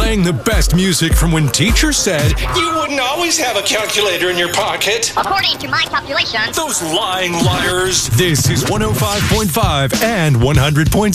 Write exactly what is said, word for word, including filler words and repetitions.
Playing the best music from when teacher said, "You wouldn't always have a calculator in your pocket." According to my calculations. Those lying liars. This is one oh five point five and one hundred point